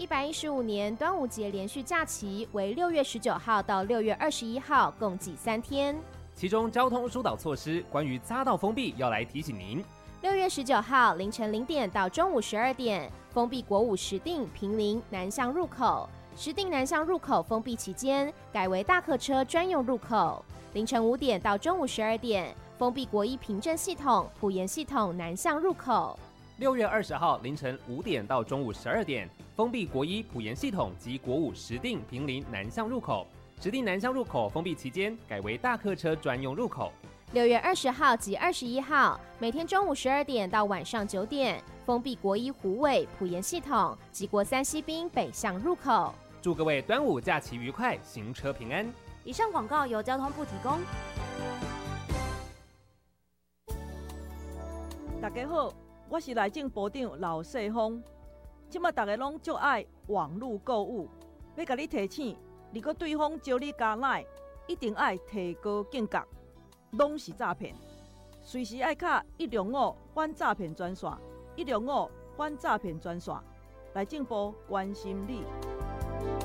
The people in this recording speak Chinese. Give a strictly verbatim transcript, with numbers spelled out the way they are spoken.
百一十五年端午节连续假期为六月十九号到六月二十一号，共计三天。 其中交通疏导措施，关于匝道封闭要来提醒您。 六月十九号凌晨零点到中午十二点，封闭国五石碇、坪林南向入口。石碇南向入口封闭期间，改为大客车专用入口。凌晨五点到中午十二点，封闭国一平镇系统、埔盐系统南向入口。 六月二十号凌晨五点到中午十二点，封闭国一埔盐系统及国五石碇、坪林南向入口。石碇南向入口封闭期间，改为大客车专用入口。 六月二十号及二十一号，每天中午十二点到晚上九点，封闭国一虎尾、埔盐系统及国三西滨北向入口。 祝各位端午假期愉快，行车平安。 以上广告由交通部提供。 大家好，我是内政部长老世峰。即马大家拢足爱网络购物，要甲你提醒，如果对方招你加赖，一定爱提高警觉，拢是诈骗。随时爱卡一零五反诈骗专线，一零五反诈骗专线。内政部关心你。